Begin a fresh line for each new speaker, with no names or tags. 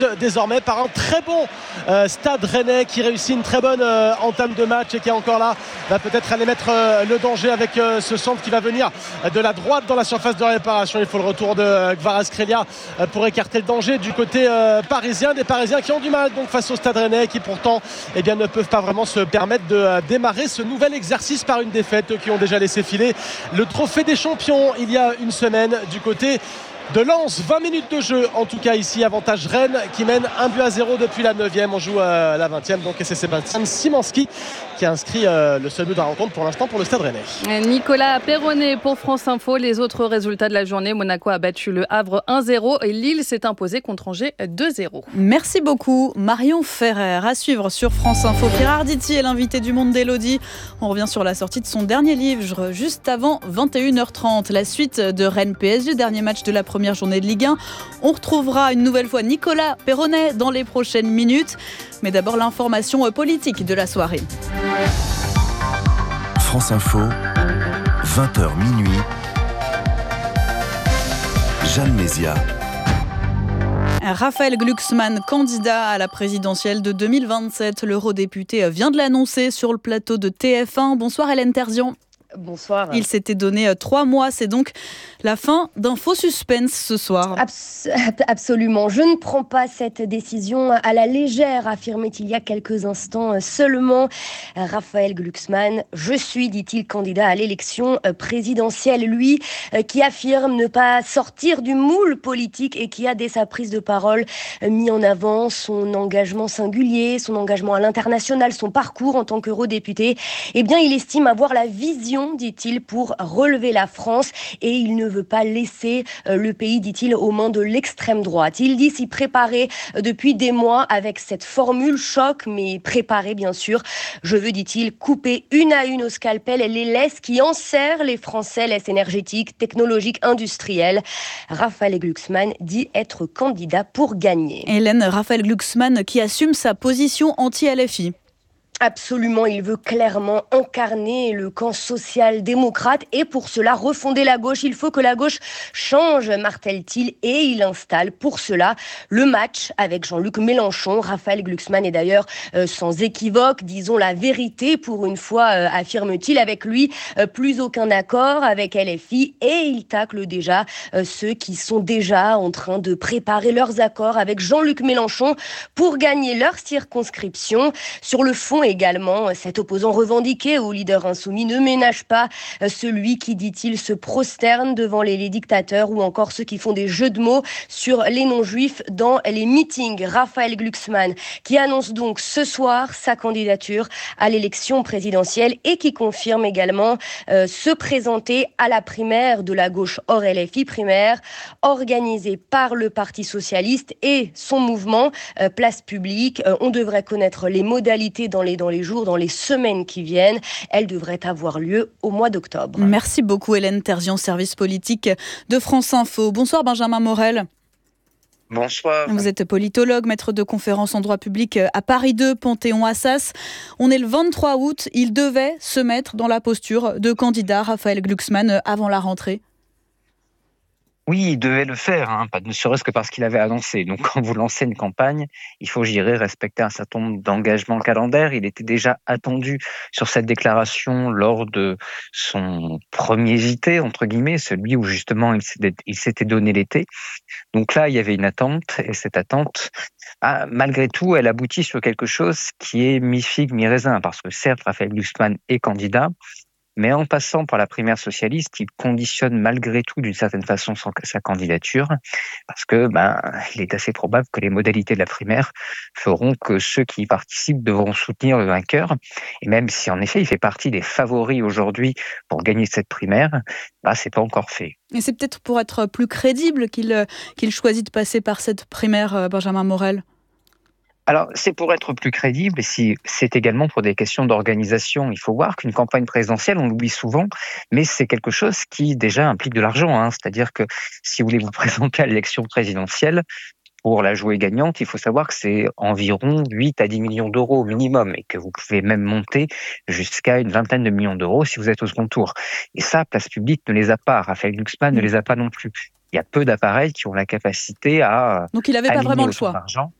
désormais par un très bon Stade Rennais qui réussit une très bonne entame de match et qui est encore là, va peut-être aller mettre le danger avec ce centre qui va venir de la droite dans la surface de réparation. Il faut le retour de Kvaratskhelia pour écarter le danger du côté parisien, des Parisiens qui ont du mal donc face au Stade Rennais, qui pourtant ne peuvent pas vraiment se permettre de démarrer ce nouvel exercice par une défaite, eux qui ont déjà laissé filer le trophée des champions il y a une semaine du côté de Lens. 20 minutes de jeu en tout cas ici, avantage Rennes qui mène 1-0 depuis la 9e. On joue à la 20e donc, et c'est Sébastien Szymanski qui a inscrit le seul but de la rencontre pour l'instant pour le Stade Rennais.
Nicolas Perronnet pour France Info. Les autres résultats de la journée: Monaco a battu Le Havre 1-0 et Lille s'est imposé contre Angers 2-0.
Merci beaucoup Marion Ferrer. À suivre sur France Info, Pierre Arditi est l'invité du Monde d'Élodie. On revient sur la sortie de son dernier livre juste avant 21h30. La suite de Rennes PSG, dernier match de la première journée de Ligue 1. On retrouvera une nouvelle fois Nicolas Perronnet dans les prochaines minutes. Mais d'abord l'information politique de la soirée.
France Info, 20h minuit. Jeanne Mézia.
Raphaël Glucksmann, candidat à la présidentielle de 2027. L'eurodéputé vient de l'annoncer sur le plateau de TF1. Bonsoir Hélène Terzian.
Bonsoir.
Il s'était donné 3 mois. C'est donc la fin d'un faux suspense ce soir.
Absolument. Je ne prends pas cette décision à la légère, affirmait il y a quelques instants seulement Raphaël Glucksmann. Je suis, dit-il, candidat à l'élection présidentielle. Lui qui affirme ne pas sortir du moule politique et qui a, dès sa prise de parole, mis en avant son engagement singulier, son engagement à l'international, son parcours en tant qu'eurodéputé. Eh bien, il estime avoir la vision, dit-il, pour relever la France et il ne veut pas laisser le pays, dit-il, aux mains de l'extrême droite. Il dit s'y préparer depuis des mois avec cette formule choc, mais préparée bien sûr. Je veux, dit-il, couper une à une au scalpel les laisses qui enserrent les Français, laisses énergétiques, technologiques, industrielles. Raphaël Glucksmann dit être candidat pour gagner.
Hélène, Raphaël Glucksmann qui assume sa position anti-LFI.
Absolument, il veut clairement incarner le camp social-démocrate et pour cela refonder la gauche. Il faut que la gauche change, martèle-t-il, et il installe pour cela le match avec Jean-Luc Mélenchon. Raphaël Glucksmann est d'ailleurs sans équivoque, disons la vérité pour une fois, affirme-t-il. Avec lui, plus aucun accord avec LFI et il tacle déjà ceux qui sont déjà en train de préparer leurs accords avec Jean-Luc Mélenchon pour gagner leur circonscription. Sur le fond également, cet opposant revendiqué au leader insoumis ne ménage pas celui qui, dit-il, se prosterne devant les dictateurs ou encore ceux qui font des jeux de mots sur les non-juifs dans les meetings. Raphaël Glucksmann qui annonce donc ce soir sa candidature à l'élection présidentielle et qui confirme également se présenter à la primaire de la gauche hors LFI, primaire organisée par le Parti socialiste et son mouvement Place Publique. On devrait connaître les modalités dans les jours, dans les semaines qui viennent. Elle devrait avoir lieu au mois d'octobre.
Merci beaucoup Hélène Terzian, service politique de France Info. Bonsoir Benjamin Morel.
Bonsoir.
Vous êtes politologue, maître de conférences en droit public à Paris 2, Panthéon-Assas. On est le 23 août. Il devait se mettre dans la posture de candidat, Raphaël Glucksmann, avant la rentrée.
Oui, il devait le faire, pas ne serait-ce que parce qu'il avait annoncé. Donc, quand vous lancez une campagne, il faut, je dirais, respecter un certain nombre d'engagements calendaires. Il était déjà attendu sur cette déclaration lors de son premier JT, entre guillemets, celui où justement il s'était donné l'été. Donc là, il y avait une attente, et cette attente, malgré tout, elle aboutit sur quelque chose qui est mi-figue, mi-raisin, parce que certes, Raphaël Glucksmann est candidat, mais en passant par la primaire socialiste, il conditionne malgré tout d'une certaine façon sa candidature, parce que il est assez probable que les modalités de la primaire feront que ceux qui y participent devront soutenir le vainqueur. Et même si en effet il fait partie des favoris aujourd'hui pour gagner cette primaire, c'est pas encore fait.
Et c'est peut-être pour être plus crédible qu'il choisit de passer par cette primaire, Benjamin Morel.
Alors, c'est pour être plus crédible et c'est également pour des questions d'organisation. Il faut voir qu'une campagne présidentielle, on l'oublie souvent, mais c'est quelque chose qui déjà implique de l'argent. C'est-à-dire que si vous voulez vous présenter à l'élection présidentielle, pour la jouer gagnante, il faut savoir que c'est environ 8 à 10 millions d'euros au minimum et que vous pouvez même monter jusqu'à une vingtaine de millions d'euros si vous êtes au second tour. Et ça, Place Publique ne les a pas, Raphaël Glucksmann ne les a pas non plus. il y a peu d'appareils qui ont la capacité à
Donc il n'avait pas
aligner
vraiment le
autant
choix.
d'argent.